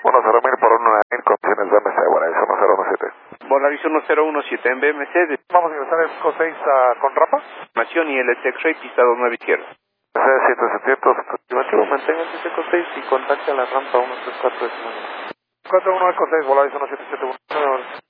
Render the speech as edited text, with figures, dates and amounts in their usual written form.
10.000 por 1.000 condiciones de MC, Volaris 1017. Volaris 1017 en BMC, Vamos a ingresar el 56 con rampa. Nación y LTX Ray, pista 29 izquierda. C7700, Afirmativo, manténgase C6 y contacte a la rampa 134 de 41 Eco 6, Volaris 1771.